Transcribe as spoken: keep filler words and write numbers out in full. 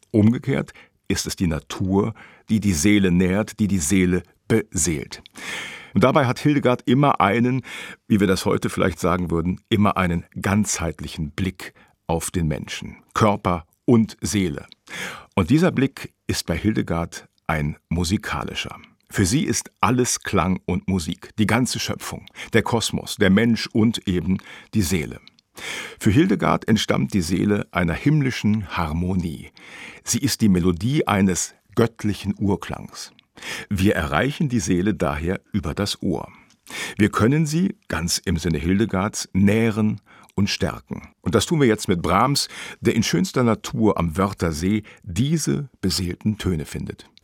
Umgekehrt ist es die Natur, die die Seele nährt, die die Seele beseelt. Und dabei hat Hildegard immer einen, wie wir das heute vielleicht sagen würden, immer einen ganzheitlichen Blick auf den Menschen, Körper und Seele. Und dieser Blick ist bei Hildegard ein musikalischer. Für sie ist alles Klang und Musik, die ganze Schöpfung, der Kosmos, der Mensch und eben die Seele. Für Hildegard entstammt die Seele einer himmlischen Harmonie. Sie ist die Melodie eines göttlichen Urklangs. Wir erreichen die Seele daher über das Ohr. Wir können sie, ganz im Sinne Hildegards, nähren und stärken. Und das tun wir jetzt mit Brahms, der in schönster Natur am Wörthersee diese beseelten Töne findet.